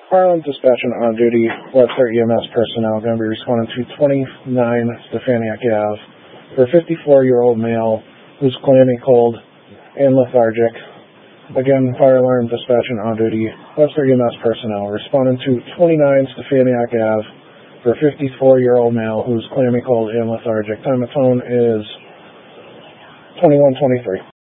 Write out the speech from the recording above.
Harlem Dispatch and on duty, Webster EMS personnel going to be responding to 29 Stefaniak Ave for a 54-year-old male who's clammy, cold, and lethargic. Again, fire alarm dispatch and on duty, Webster EMS personnel responding to 29 Stefaniak Ave for a 54-year-old male who's clammy, cold, and lethargic. Time of phone is 21:23.